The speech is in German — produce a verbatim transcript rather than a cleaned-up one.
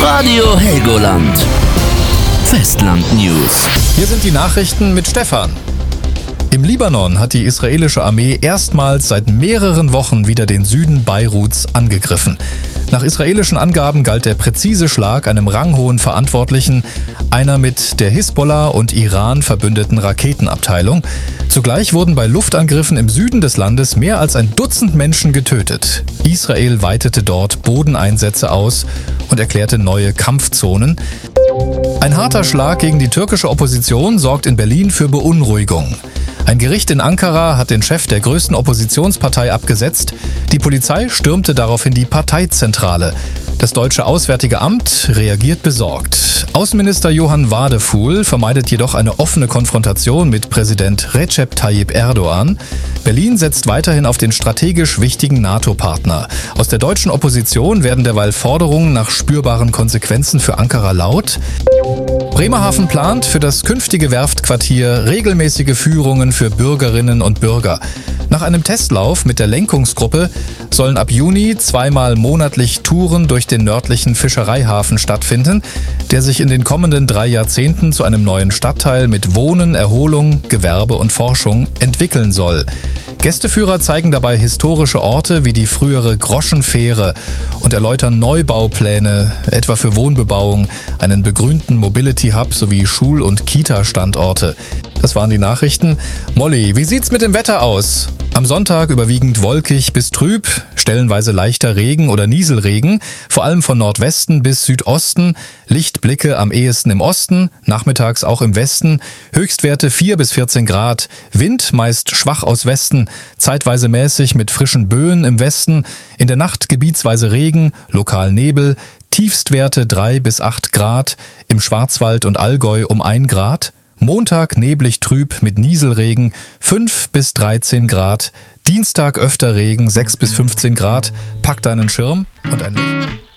Radio Helgoland. Festland News. Hier sind die Nachrichten mit Stefan. Im Libanon hat die israelische Armee erstmals seit mehreren Wochen wieder den Süden Beiruts angegriffen. Nach israelischen Angaben galt der präzise Schlag einem ranghohen Verantwortlichen einer mit der Hisbollah und Iran verbündeten Raketenabteilung. Zugleich wurden bei Luftangriffen im Süden des Landes mehr als ein Dutzend Menschen getötet. Israel weitete dort Bodeneinsätze aus und erklärte neue Kampfzonen. Ein harter Schlag gegen die türkische Opposition sorgt in Berlin für Beunruhigung. Ein Gericht in Ankara hat den Chef der größten Oppositionspartei abgesetzt. Die Polizei stürmte daraufhin die Parteizentrale. Das deutsche Auswärtige Amt reagiert besorgt. Außenminister Johann Wadefuhl vermeidet jedoch eine offene Konfrontation mit Präsident Recep Tayyip Erdogan. Berlin setzt weiterhin auf den strategisch wichtigen NATO-Partner. Aus der deutschen Opposition werden derweil Forderungen nach spürbaren Konsequenzen für Ankara laut. Bremerhaven plant für das künftige Werftquartier regelmäßige Führungen für Bürgerinnen und Bürger. Nach einem Testlauf mit der Lenkungsgruppe sollen ab Juni zweimal monatlich Touren durch den nördlichen Fischereihafen stattfinden, der sich in den kommenden drei Jahrzehnten zu einem neuen Stadtteil mit Wohnen, Erholung, Gewerbe und Forschung entwickeln soll. Gästeführer zeigen dabei historische Orte wie die frühere Groschenfähre und erläutern Neubaupläne, etwa für Wohnbebauung, einen begrünten Mobility-Hub sowie Schul- und Kita-Standorte. Das waren die Nachrichten. Molly, wie sieht's mit dem Wetter aus? Am Sonntag überwiegend wolkig bis trüb, stellenweise leichter Regen oder Nieselregen, vor allem von Nordwesten bis Südosten, Lichtblicke am ehesten im Osten, nachmittags auch im Westen, Höchstwerte vier bis vierzehn Grad, Wind meist schwach aus Westen, zeitweise mäßig mit frischen Böen im Westen, in der Nacht gebietsweise Regen, lokal Nebel, Tiefstwerte drei bis acht Grad, im Schwarzwald und Allgäu um ein Grad, Montag neblig trüb mit Nieselregen fünf bis dreizehn Grad, Dienstag öfter Regen sechs bis fünfzehn Grad, pack deinen Schirm und ein Licht.